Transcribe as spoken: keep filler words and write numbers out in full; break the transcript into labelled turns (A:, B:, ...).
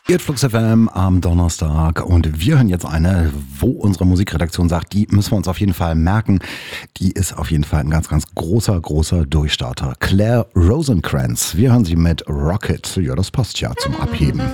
A: Ihr Flux F M am Donnerstag und wir hören jetzt eine, wo unsere Musikredaktion sagt, die müssen wir uns auf jeden Fall merken. Die ist auf jeden Fall ein ganz, ganz großer, großer Durchstarter. Claire Rosencrantz. Wir hören sie mit Rocket. Ja, das passt ja zum Abheben.